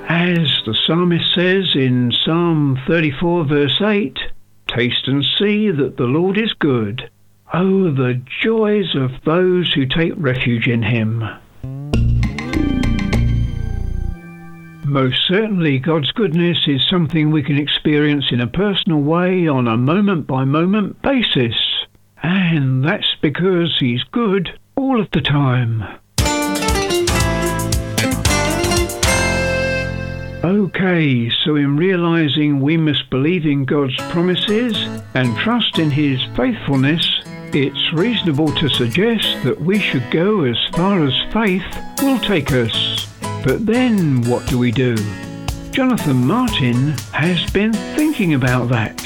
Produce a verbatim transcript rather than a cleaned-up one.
As the psalmist says in Psalm thirty-four verse eight, "Taste and see that the Lord is good. Oh, the joys of those who take refuge in him." Most certainly, God's goodness is something we can experience in a personal way on a moment-by-moment basis. And that's because he's good all of the time. Okay, so in realizing we must believe in God's promises and trust in his faithfulness, it's reasonable to suggest that we should go as far as faith will take us. But then what do we do? Jonathan Martin has been thinking about that.